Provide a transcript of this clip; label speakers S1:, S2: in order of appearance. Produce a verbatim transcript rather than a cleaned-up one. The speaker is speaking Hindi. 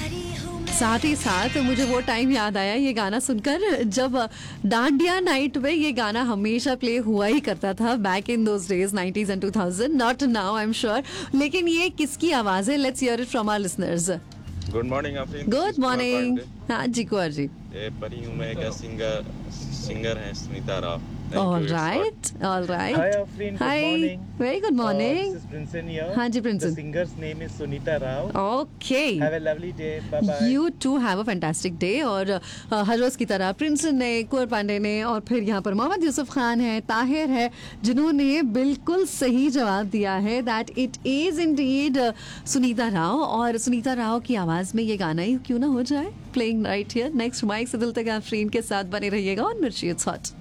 S1: साथ ही साथ मुझे वो टाइम याद आया ये गाना सुनकर जब डांडिया नाइट में ये गाना हमेशा प्ले हुआ ही करता था back in those days nineties and two thousand, not now I am sure. लेकिन ये किसकी आवाज है? Let's hear it from our listeners.
S2: Good morning Afreen.
S1: Good morning. हाँ जी कुंवर जी।
S2: ये परी हूँ मैं का सिंगर सिंगर है Sunita Rao.
S1: All right, all right.
S3: Hi, Afreen. Good
S1: Hi.
S3: morning.
S1: Very good morning.
S3: Uh, this is Princeton here.
S1: हाँ जी, Princeton.
S3: The singer's name is Sunita Rao.
S1: Okay.
S3: Have a lovely day. Bye bye.
S1: You too have a fantastic day. और uh, हर रोज की तरह प्रिंसन ने, कुंवर पांडे ने और फिर यहाँ पर मोहम्मद यूसुफ खान है, ताहिर है, जिन्होंने बिल्कुल सही जवाब दिया है that it is Indeed Sunita Rao. और सुनीता राव की आवाज में ये गाना ही क्यों ना हो जाए playing right here next mic से दिल तक आफरीन के साथ बने रहिएगा और मिर्ची इट्स हॉट।